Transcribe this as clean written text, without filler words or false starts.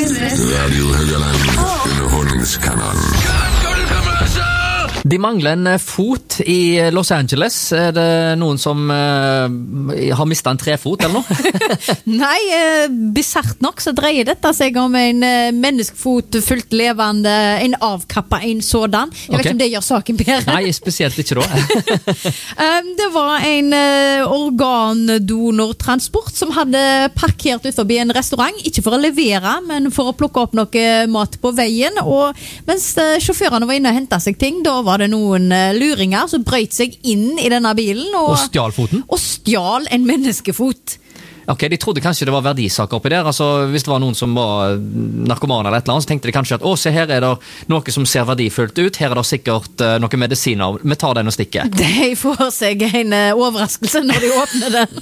Radio Högaland, underholdningskanalen. De mangler en fot i Los Angeles. Er det noen som har mistet en trefot eller noe? Nei, bisart nok så dreier dette seg om en menneskefot fullt levende, en avkappa en sådan. Jeg vet ikke om det gjør saken bedre. Nei, spesielt ikke da. Det var en organdonortransport som hadde parkert ut forbi en restaurant, ikke for å levere, men for å plukke opp noe mat på veien, og mens sjåførene var inne og hentet seg ting, da var det noen luringer som brøyt seg inn i denne bilen og stjal foten? Og stjal en menneskefot. Ok, de trodde kanskje det var verdisaker oppi der. Altså, hvis det var noen som var narkoman eller et eller annet, så tenkte de kanskje at se her er det noe som ser verdifullt ut, her er det sikkert noen medisiner, vi tar den og stikker. De får seg en overraskelse når de åpner den.